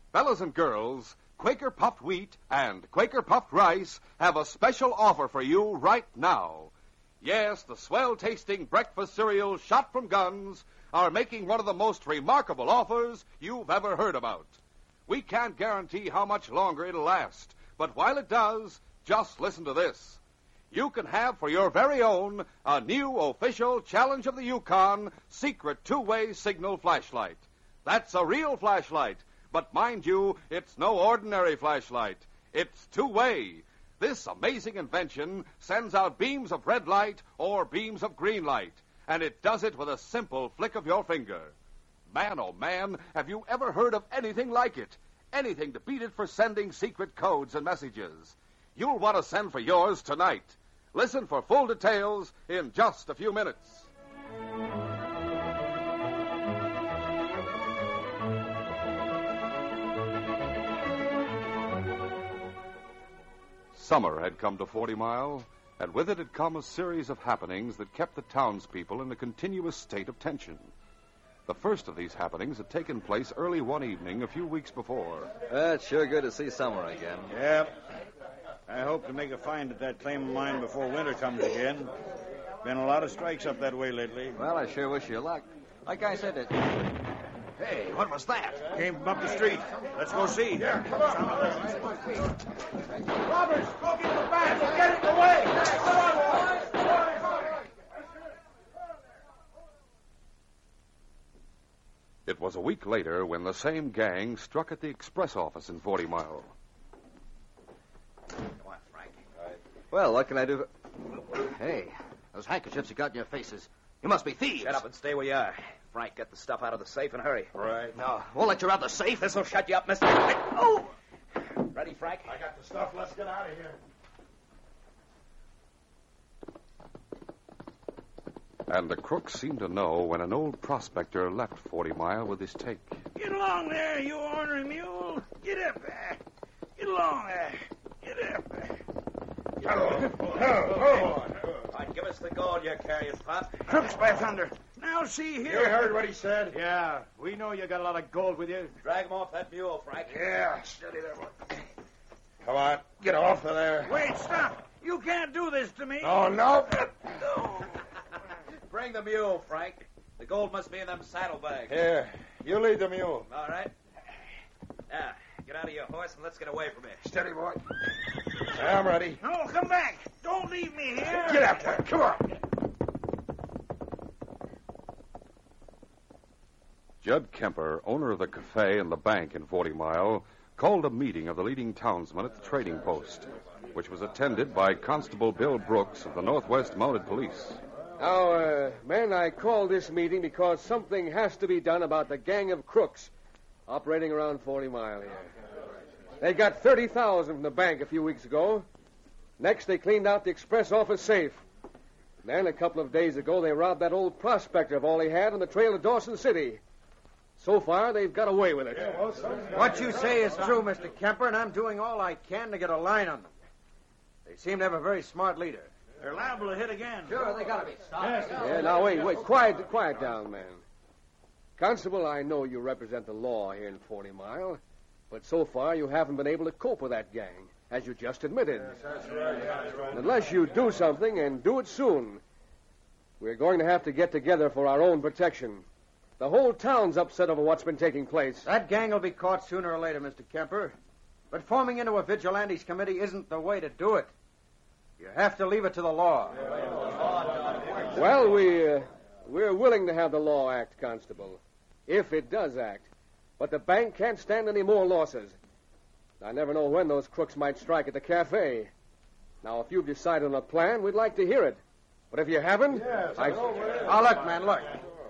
Fellas and girls, Quaker Puffed Wheat and Quaker Puffed Rice have a special offer for you right now. Yes, the swell-tasting breakfast cereals shot from guns are making one of the most remarkable offers you've ever heard about. We can't guarantee how much longer it'll last, but while it does, just listen to this. You can have for your very own a new official Challenge of the Yukon secret two-way signal flashlight. That's a real flashlight, but mind you, it's no ordinary flashlight. It's two-way. This amazing invention sends out beams of red light or beams of green light, and it does it with a simple flick of your finger. Man, oh man, have you ever heard of anything like it? Anything to beat it for sending secret codes and messages. You'll want to send for yours tonight. Listen for full details in just a few minutes. Summer had come to 40 Mile, and with it had come a series of happenings that kept the townspeople in a continuous state of tension. The first of these happenings had taken place early one evening a few weeks before. It's sure good to see Summer again. Yeah. I hope to make a find at that claim of mine before winter comes again. Been a lot of strikes up that way lately. Well, I sure wish you luck. Like I said, Hey, what was that? Came from up the street. Let's go see. Here, come on. Roberts, go get the bat. Get it away. Come on, boys. It was a week later when the same gang struck at the express office in 40 Mile. Come on, Frank. well, what can I do? Hey, those handkerchiefs you got in your faces. You must be thieves. Shut up and stay where you are. Frank, get the stuff out of the safe and hurry. Right. No, we'll let you out of the safe. This'll shut you up, mister. Oh! Ready, Frank? I got the stuff. Let's get out of here. And the crooks seemed to know when an old prospector left 40 Mile with his take. Get along there, you ornery mule. Get up there. Get along there. Get up there. All right, give us the gold you carry, Pop. Crooks by thunder. Now see here. You heard what he said. Yeah, we know you got a lot of gold with you. Drag him off that mule, Frank. Yeah, steady there, boy. Come on, get off of there. Wait, stop. You can't do this to me. Oh, no. Bring the mule, Frank. The gold must be in them saddlebags. Here, you lead the mule. All right. Now, get out of your horse and let's get away from here. Steady, boy. I'm ready. No, come back. Don't leave me here. Get out there. Come on. Judd Kemper, owner of the cafe and the bank in 40 Mile, called a meeting of the leading townsmen at the trading post, which was attended by Constable Bill Brooks of the Northwest Mounted Police. Now, men, I called this meeting because something has to be done about the gang of crooks operating around 40 Mile here. They got $30,000 from the bank a few weeks ago. Next, they cleaned out the express office safe. Then, a couple of days ago, they robbed that old prospector of all he had on the trail to Dawson City. So far, they've got away with it. What you say is true, Mr. Kemper, and I'm doing all I can to get a line on them. They seem to have a very smart leader. They're liable to hit again. Sure, they gotta be stopped. Yeah, now, wait. Quiet down, man. Constable, I know you represent the law here in 40 Mile, but so far you haven't been able to cope with that gang, as you just admitted. Yes, that's right. Unless you do something, and do it soon, we're going to have to get together for our own protection. The whole town's upset over what's been taking place. That gang will be caught sooner or later, Mr. Kemper. But forming into a vigilantes committee isn't the way to do it. You have to leave it to the law. Well, we're willing to have the law act, Constable, if it does act. But the bank can't stand any more losses. I never know when those crooks might strike at the cafe. Now, if you've decided on a plan, we'd like to hear it. But if you haven't... Yes, Now, look, man, look.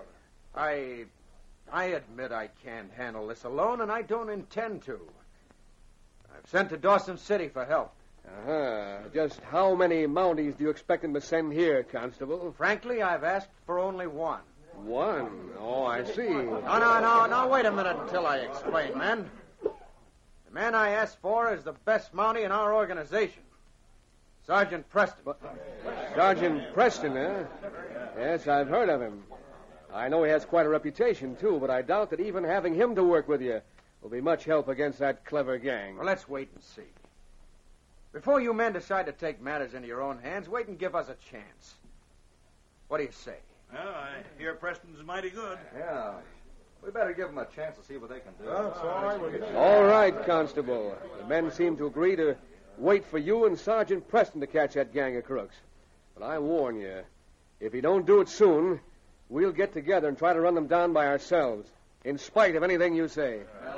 I admit I can't handle this alone, and I don't intend to. I've sent to Dawson City for help. Just how many Mounties do you expect them to send here, Constable? Frankly, I've asked for only one. One? Oh, I see. No, wait a minute until I explain, man. The man I asked for is the best Mountie in our organization. Sergeant Preston. Sergeant Preston, eh? Yes, I've heard of him. I know he has quite a reputation, too, but I doubt that even having him to work with you will be much help against that clever gang. Well, let's wait and see. Before you men decide to take matters into your own hands, wait and give us a chance. What do you say? Well, I hear Preston's mighty good. Yeah. We better give them a chance to see what they can do. All right, Constable. The men seem to agree to wait for you and Sergeant Preston to catch that gang of crooks. But I warn you, if you don't do it soon, we'll get together and try to run them down by ourselves, in spite of anything you say.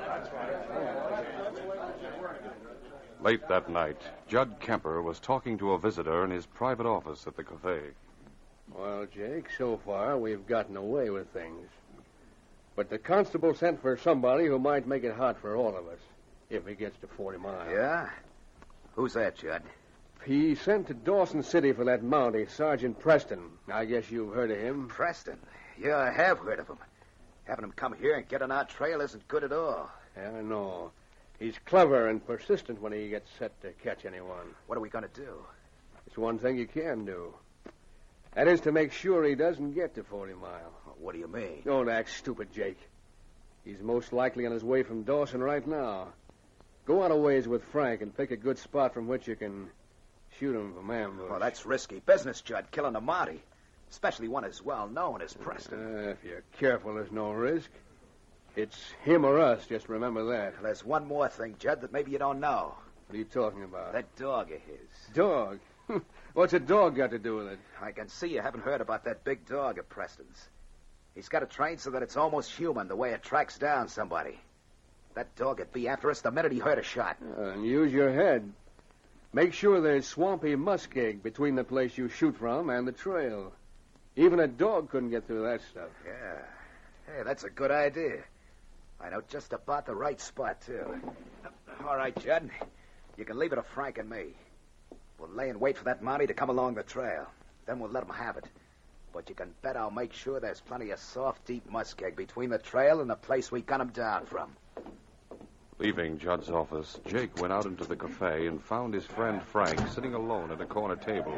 Late that night, Judd Kemper was talking to a visitor in his private office at the cafe. Well, Jake, so far we've gotten away with things. But the constable sent for somebody who might make it hot for all of us, if he gets to 40 Mile. Yeah? Who's that, Judd? He sent to Dawson City for that Mountie, Sergeant Preston. I guess you've heard of him. Preston? Yeah, I have heard of him. Having him come here and get on our trail isn't good at all. Yeah, I know. He's clever and persistent when he gets set to catch anyone. What are we going to do? It's one thing you can do. That is to make sure he doesn't get to 40 Mile. What do you mean? Don't act stupid, Jake. He's most likely on his way from Dawson right now. Go out a ways with Frank and pick a good spot from which you can shoot him from ambush. Well, that's risky business, Judd, killing a Mountie. Especially one as well known as Preston. If you're careful, there's no risk. It's him or us, just remember that. There's one more thing, Judd, that maybe you don't know. What are you talking about? That dog of his. Dog? What's a dog got to do with it? I can see you haven't heard about that big dog of Preston's. He's got it trained so that it's almost human, the way it tracks down somebody. That dog would be after us the minute he heard a shot. And use your head. Make sure there's swampy muskeg between the place you shoot from and the trail. Even a dog couldn't get through that stuff. Yeah. Hey, that's a good idea. I know just about the right spot, too. All right, Judd. You can leave it to Frank and me. We'll lay in wait for that Mountie to come along the trail. Then we'll let him have it. But you can bet I'll make sure there's plenty of soft, deep muskeg between the trail and the place we gun him down from. Leaving Judd's office, Jake went out into the cafe and found his friend Frank sitting alone at a corner table.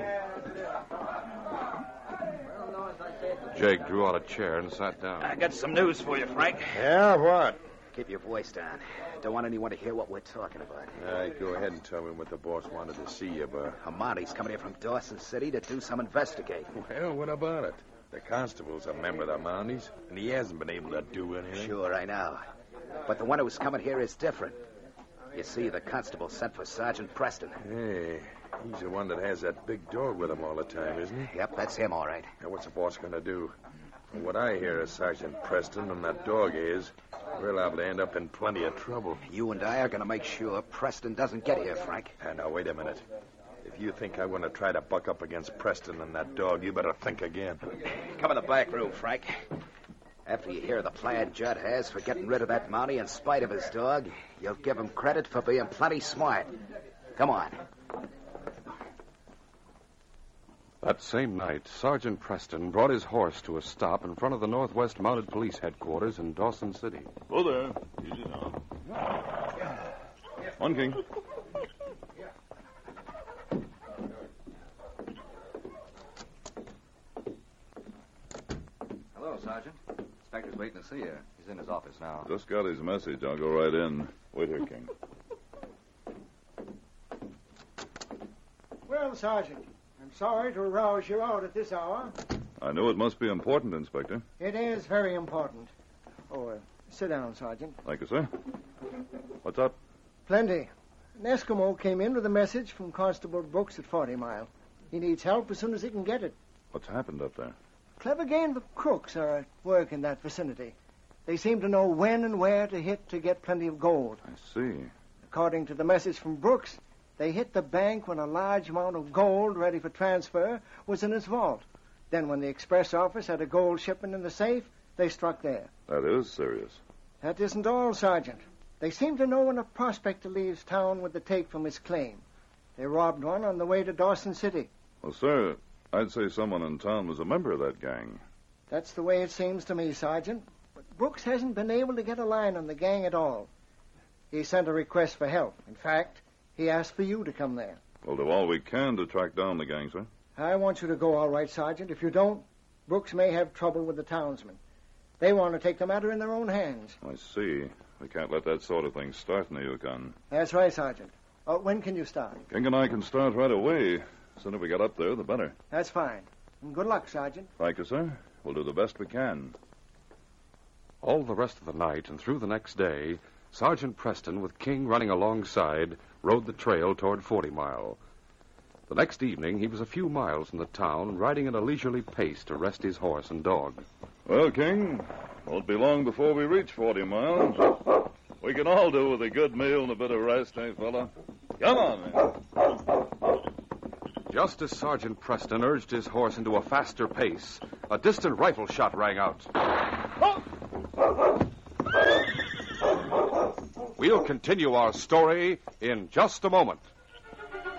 Jake drew out a chair and sat down. I got some news for you, Frank. Yeah, what? Keep your voice down. Don't want anyone to hear what we're talking about. All right, go ahead and tell me what the boss wanted to see you about. A Mountie's coming here from Dawson City to do some investigating. Well, what about it? The constable's a member of the Mounties, and he hasn't been able to do anything. Sure, I know. But the one who's coming here is different. You see, the constable sent for Sergeant Preston. Hey, he's the one that has that big dog with him all the time, isn't he? Yep, that's him, all right. Now, what's the boss going to do? From what I hear of Sergeant Preston and that dog is, we're liable to end up in plenty of trouble. You and I are going to make sure Preston doesn't get here, Frank. Now, wait a minute. If you think I'm going to try to buck up against Preston and that dog, you better think again. Come in the back room, Frank. After you hear the plan Judd has for getting rid of that Mountie in spite of his dog, you'll give him credit for being plenty smart. Come on. That same night, Sergeant Preston brought his horse to a stop in front of the Northwest Mounted Police headquarters in Dawson City. Oh, there. Easy now. On, King. Hello, Sergeant. Inspector's waiting to see you. He's in his office now. Just got his message. I'll go right in. Wait here, King. Well, Sergeant, I'm sorry to arouse you out at this hour. I know it must be important, Inspector. It is very important. Oh, sit down, Sergeant. Thank you, sir. What's up? Plenty. An Eskimo came in with a message from Constable Brooks at 40 Mile. He needs help as soon as he can get it. What's happened up there? Clever gang of crooks are at work in that vicinity. They seem to know when and where to hit to get plenty of gold. I see. According to the message from Brooks, they hit the bank when a large amount of gold ready for transfer was in its vault. Then when the express office had a gold shipment in the safe, they struck there. That is serious. That isn't all, Sergeant. They seem to know when a prospector leaves town with the take from his claim. They robbed one on the way to Dawson City. Well, sir, I'd say someone in town was a member of that gang. That's the way it seems to me, Sergeant. But Brooks hasn't been able to get a line on the gang at all. He sent a request for help. In fact, he asked for you to come there. We'll do all we can to track down the gang, sir. I want you to go all right, Sergeant. If you don't, Brooks may have trouble with the townsmen. They want to take the matter in their own hands. I see. We can't let that sort of thing start in the Yukon. That's right, Sergeant. When can you start? King and I can start right away. The sooner we get up there, the better. That's fine. And good luck, Sergeant. Thank you, sir. We'll do the best we can. All the rest of the night and through the next day, Sergeant Preston, with King running alongside, rode the trail toward 40 Mile. The next evening, he was a few miles from the town, riding at a leisurely pace to rest his horse and dog. Well, King, won't be long before we reach 40 Mile. We can all do with a good meal and a bit of rest, eh, fella? Come on, man. Just as Sergeant Preston urged his horse into a faster pace, a distant rifle shot rang out. We'll continue our story in just a moment.